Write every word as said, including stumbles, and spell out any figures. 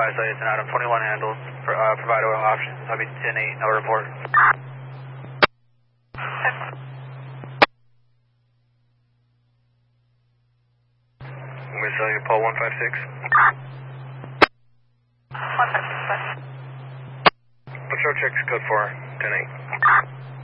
advise that it's an Adam twenty-one handles. For, uh, provide oil options. I'll be ten eight, no report. We saw you, Paul one five six. one five six, Patrol checks code four, ten eight.